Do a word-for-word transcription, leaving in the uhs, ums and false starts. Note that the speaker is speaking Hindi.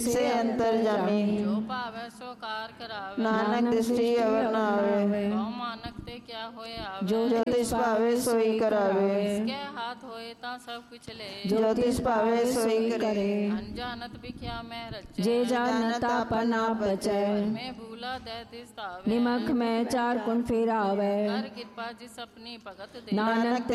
से अंतर जामी। जो पावे सो कार करावे, नानक दृष्टि अवर न आवे। बहु मानक ते क्या होए आवे, जो तिस पावे सोई करावे। इसके हाथ होए ता सब कुछ ले, जो तिस पावे सोई करे। अनजानत बिख्या में रचे, जे जानता पना बचै। मैं भूला दे तिस तावे, निमक में चार कुन फेरावे। कर कृपा जिस अपनी भगत दे। नानक